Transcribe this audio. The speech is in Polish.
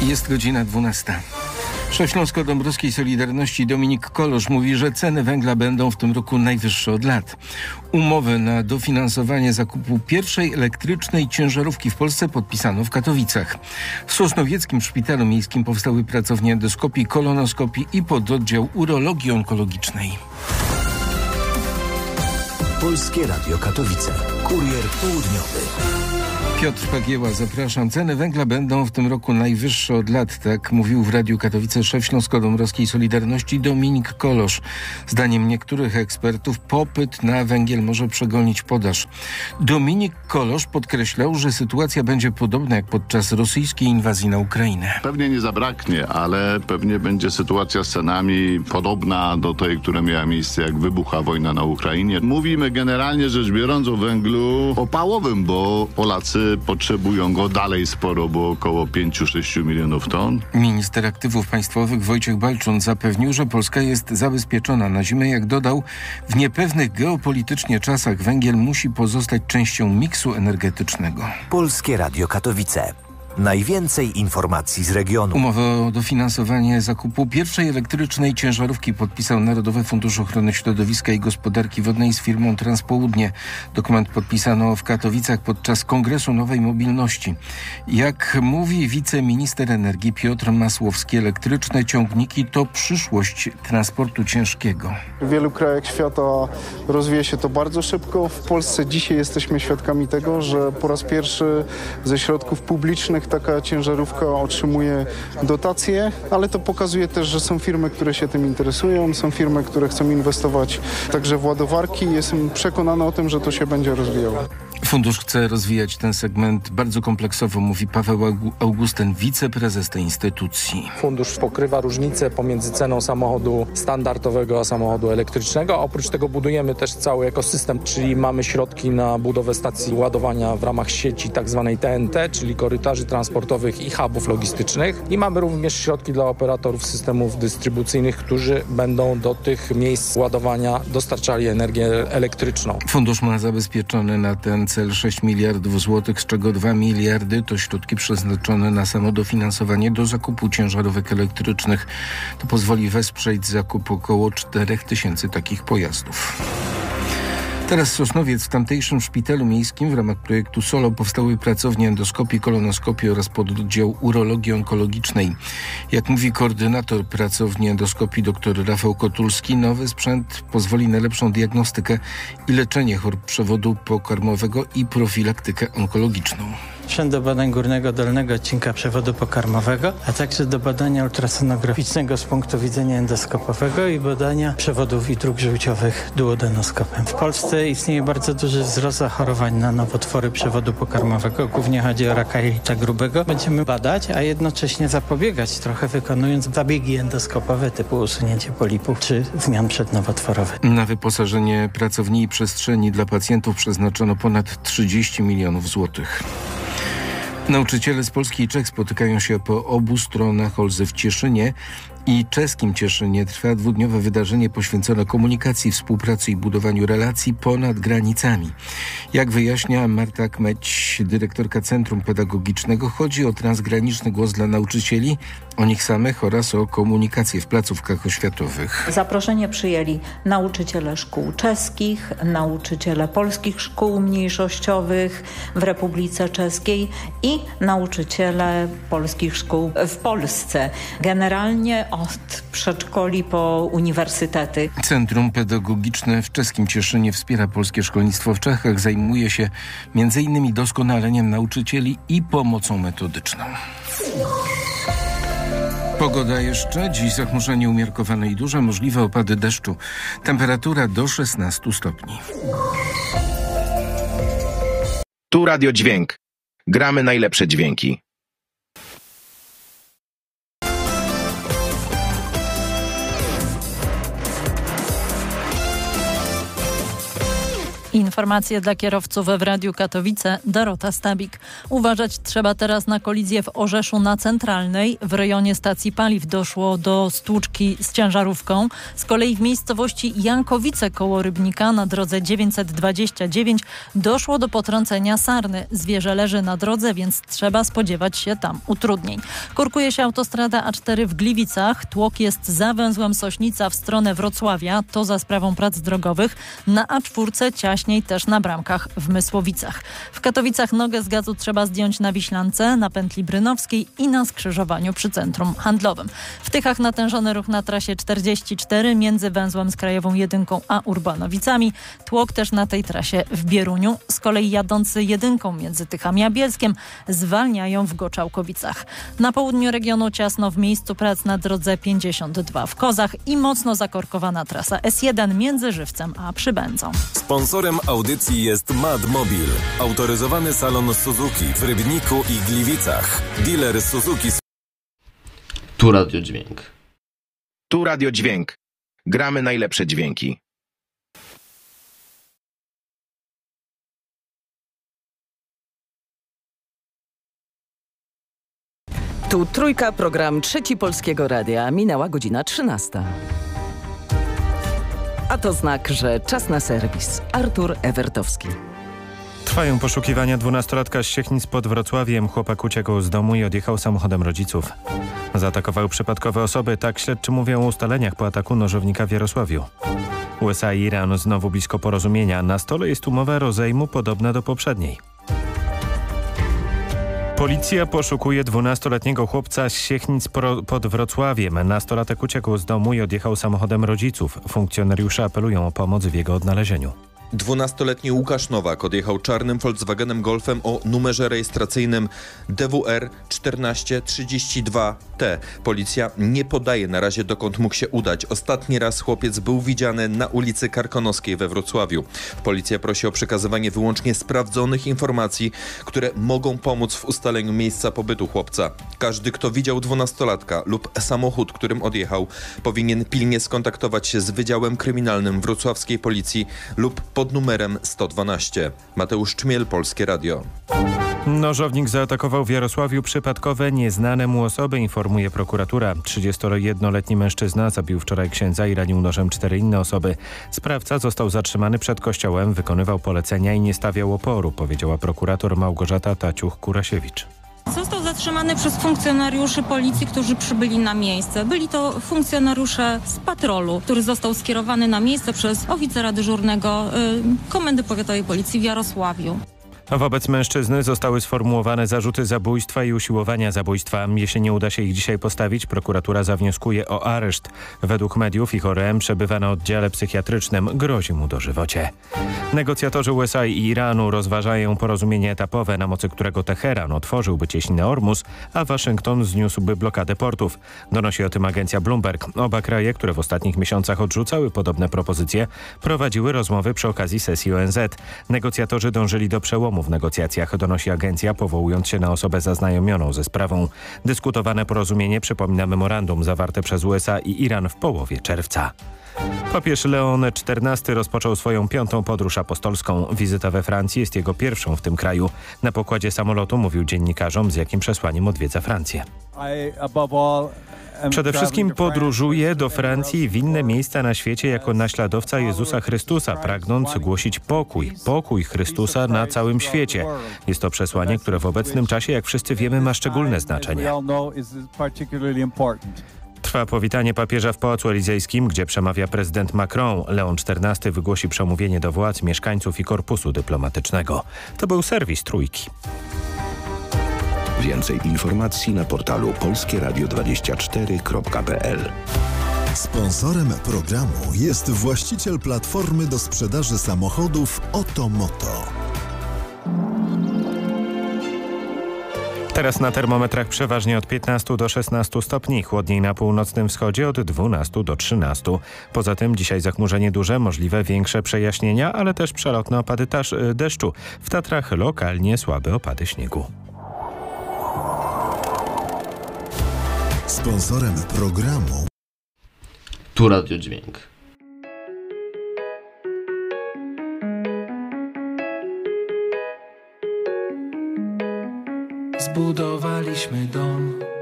Jest godzina 12. Szef Śląsko-Dąbrowskiej Solidarności Dominik Kolosz mówi, że ceny węgla będą w tym roku najwyższe od lat. Umowę na dofinansowanie zakupu pierwszej elektrycznej ciężarówki w Polsce podpisano w Katowicach. W Sosnowieckim Szpitalu Miejskim powstały pracownie endoskopii, kolonoskopii i pododdział urologii onkologicznej. Polskie Radio Katowice. Kurier południowy. Piotr Pagieła, zapraszam. Ceny węgla będą w tym roku najwyższe od lat, tak mówił w Radiu Katowice szef Śląsko-Dąbrowskiej Solidarności Dominik Kolosz. Zdaniem niektórych ekspertów popyt na węgiel może przegonić podaż. Dominik Kolosz podkreślał, że sytuacja będzie podobna jak podczas rosyjskiej inwazji na Ukrainę. Pewnie nie zabraknie, ale pewnie będzie sytuacja z cenami podobna do tej, która miała miejsce, jak wybuchła wojna na Ukrainie. Mówimy generalnie rzecz biorąc o węglu opałowym, bo Polacy potrzebują go dalej sporo, bo około 5-6 milionów ton. Minister Aktywów Państwowych Wojciech Balczun zapewnił, że Polska jest zabezpieczona na zimę. Jak dodał, w niepewnych geopolitycznie czasach węgiel musi pozostać częścią miksu energetycznego. Polskie Radio Katowice. Najwięcej informacji z regionu. Umowę o dofinansowanie zakupu pierwszej elektrycznej ciężarówki podpisał Narodowy Fundusz Ochrony Środowiska i Gospodarki Wodnej z firmą Transpołudnie. Dokument podpisano w Katowicach podczas Kongresu Nowej Mobilności. Jak mówi wiceminister energii Piotr Masłowski, elektryczne ciągniki to przyszłość transportu ciężkiego. W wielu krajach świata rozwija się to bardzo szybko. W Polsce dzisiaj jesteśmy świadkami tego, że po raz pierwszy ze środków publicznych taka ciężarówka otrzymuje dotacje, ale to pokazuje też, że są firmy, które się tym interesują, są firmy, które chcą inwestować także w ładowarki. Jestem przekonany o tym, że to się będzie rozwijało. Fundusz chce rozwijać ten segment bardzo kompleksowo, mówi Paweł Augustyn, wiceprezes tej instytucji. Fundusz pokrywa różnicę pomiędzy ceną samochodu standardowego a samochodu elektrycznego. Oprócz tego budujemy też cały ekosystem, czyli mamy środki na budowę stacji ładowania w ramach sieci tzw. TNT, czyli korytarzy transportowych i hubów logistycznych. I mamy również środki dla operatorów systemów dystrybucyjnych, którzy będą do tych miejsc ładowania dostarczali energię elektryczną. Fundusz ma zabezpieczony na ten cel 6 miliardów złotych, z czego 2 miliardy to środki przeznaczone na samo dofinansowanie do zakupu ciężarówek elektrycznych. To pozwoli wesprzeć zakup około 4000 takich pojazdów. Teraz Sosnowiec. W tamtejszym szpitalu miejskim w ramach projektu SOLO powstały pracownie endoskopii, kolonoskopii oraz pododdział urologii onkologicznej. Jak mówi koordynator pracowni endoskopii dr Rafał Kotulski, nowy sprzęt pozwoli na lepszą diagnostykę i leczenie chorób przewodu pokarmowego i profilaktykę onkologiczną. Sprzęt do badań górnego, dolnego odcinka przewodu pokarmowego, a także do badania ultrasonograficznego z punktu widzenia endoskopowego i badania przewodów i dróg żółciowych duodenoskopem. W Polsce istnieje bardzo duży wzrost zachorowań na nowotwory przewodu pokarmowego. Głównie chodzi o raka jelita grubego. Będziemy badać, a jednocześnie zapobiegać, trochę wykonując zabiegi endoskopowe typu usunięcie polipów czy zmian przednowotworowych. Na wyposażenie pracowni i przestrzeni dla pacjentów przeznaczono ponad 30 milionów złotych. Nauczyciele z Polski i Czech spotykają się po obu stronach Olzy w Cieszynie i czeskim Cieszynie. Trwa dwudniowe wydarzenie poświęcone komunikacji, współpracy i budowaniu relacji ponad granicami. Jak wyjaśnia Marta Kmeć, dyrektorka Centrum Pedagogicznego, chodzi o transgraniczny głos dla nauczycieli, o nich samych oraz o komunikację w placówkach oświatowych. Zaproszenie przyjęli nauczyciele szkół czeskich, nauczyciele polskich szkół mniejszościowych w Republice Czeskiej i nauczyciele polskich szkół w Polsce. Generalnie od przedszkoli po uniwersytety. Centrum Pedagogiczne w czeskim Cieszynie wspiera polskie szkolnictwo w Czechach. Zajmuje się m.in. doskonaleniem nauczycieli i pomocą metodyczną. Pogoda jeszcze. Dziś zachmurzenie umiarkowane i duże, możliwe opady deszczu. Temperatura do 16 stopni. Tu Radio Dźwięk. Gramy najlepsze dźwięki. Informacje dla kierowców w Radiu Katowice. Dorota Stabik. Uważać trzeba teraz na kolizję w Orzeszu na Centralnej. W rejonie stacji paliw doszło do stłuczki z ciężarówką. Z kolei w miejscowości Jankowice koło Rybnika na drodze 929 doszło do potrącenia sarny. Zwierzę leży na drodze, więc trzeba spodziewać się tam utrudnień. Korkuje się autostrada A4 w Gliwicach. Tłok jest za węzłem Sośnica w stronę Wrocławia. To za sprawą prac drogowych. Na A4 ciaśniej też na Bramkach w Mysłowicach. W Katowicach nogę z gazu trzeba zdjąć na Wiślance, na pętli Brynowskiej i na skrzyżowaniu przy centrum handlowym. W Tychach natężony ruch na trasie 44 między węzłem z Krajową 1 a Urbanowicami. Tłok też na tej trasie w Bieruniu. Z kolei jadący 1 między Tychami a Bielskiem zwalniają w Goczałkowicach. Na południu regionu ciasno w miejscu prac na drodze 52 w Kozach i mocno zakorkowana trasa S1 między Żywcem a Przybędzą. Sponsorem audycji jest Madmobil, autoryzowany salon Suzuki w Rybniku i Gliwicach. Dealer Suzuki. Tu Radio Dźwięk. Tu Radio Dźwięk. Gramy najlepsze dźwięki. Tu Trójka, program Trzeci Polskiego Radia. Minęła godzina 13. A to znak, że czas na serwis. Artur Ewertowski. Trwają poszukiwania 12-latka z Siechnic pod Wrocławiem. Chłopak uciekł z domu i odjechał samochodem rodziców. Zaatakował przypadkowe osoby. Tak śledczy mówią o ustaleniach po ataku nożownika w Jarosławiu. USA i Iran znowu blisko porozumienia. Na stole jest umowa rozejmu podobna do poprzedniej. Policja poszukuje 12-letniego chłopca z Siechnic pod Wrocławiem. Nastolatek uciekł z domu i odjechał samochodem rodziców. Funkcjonariusze apelują o pomoc w jego odnalezieniu. 12-letni Łukasz Nowak odjechał czarnym Volkswagenem Golfem o numerze rejestracyjnym DWR 1432T. Policja nie podaje na razie, dokąd mógł się udać. Ostatni raz chłopiec był widziany na ulicy Karkonoskiej we Wrocławiu. Policja prosi o przekazywanie wyłącznie sprawdzonych informacji, które mogą pomóc w ustaleniu miejsca pobytu chłopca. Każdy, kto widział 12-latka lub samochód, którym odjechał, powinien pilnie skontaktować się z Wydziałem Kryminalnym Wrocławskiej Policji lub pod numerem 112. Mateusz Czmiel, Polskie Radio. Nożownik zaatakował w Jarosławiu przypadkowe, nieznane mu osoby, informuje prokuratura. 31-letni mężczyzna zabił wczoraj księdza i ranił nożem 4 inne osoby. Sprawca został zatrzymany przed kościołem, wykonywał polecenia i nie stawiał oporu, powiedziała prokurator Małgorzata Taciuch-Kurasiewicz. Został zatrzymany przez funkcjonariuszy policji, którzy przybyli na miejsce. Byli to funkcjonariusze z patrolu, który został skierowany na miejsce przez oficera dyżurnego Komendy Powiatowej Policji w Jarosławiu. Wobec mężczyzny zostały sformułowane zarzuty zabójstwa i usiłowania zabójstwa. Jeśli nie uda się ich dzisiaj postawić, prokuratura zawnioskuje o areszt. Według mediów ich ORM przebywa na oddziale psychiatrycznym. Grozi mu dożywocie. Negocjatorzy USA i Iranu rozważają porozumienie etapowe, na mocy którego Teheran otworzyłby cieśninę Ormus, a Waszyngton zniósłby blokadę portów. Donosi o tym agencja Bloomberg. Oba kraje, które w ostatnich miesiącach odrzucały podobne propozycje, prowadziły rozmowy przy okazji sesji ONZ. Negocjatorzy dążyli do przełomu w negocjacjach, donosi agencja, powołując się na osobę zaznajomioną ze sprawą. Dyskutowane porozumienie przypomina memorandum zawarte przez USA i Iran w połowie czerwca. Papież Leon XIV rozpoczął swoją 5. podróż apostolską. Wizyta we Francji jest jego pierwszą w tym kraju. Na pokładzie samolotu mówił dziennikarzom, z jakim przesłaniem odwiedza Francję. Przede wszystkim podróżuje do Francji i w inne miejsca na świecie jako naśladowca Jezusa Chrystusa, pragnąc głosić pokój Chrystusa na całym świecie. Jest to przesłanie, które w obecnym czasie, jak wszyscy wiemy, ma szczególne znaczenie. Trwa powitanie papieża w Pałacu Elizejskim, gdzie przemawia prezydent Macron. Leon XIV wygłosi przemówienie do władz, mieszkańców i korpusu dyplomatycznego. To był serwis Trójki. Więcej informacji na portalu polskieradio24.pl. Sponsorem programu jest właściciel platformy do sprzedaży samochodów Otomoto. Teraz na termometrach przeważnie od 15 do 16 stopni, chłodniej na północnym wschodzie od 12 do 13. Poza tym dzisiaj zachmurzenie duże, możliwe większe przejaśnienia, ale też przelotne opady deszczu. W Tatrach lokalnie słabe opady śniegu. Sponsorem programu Tu Radio Dźwięk. zbudowaliśmy dom.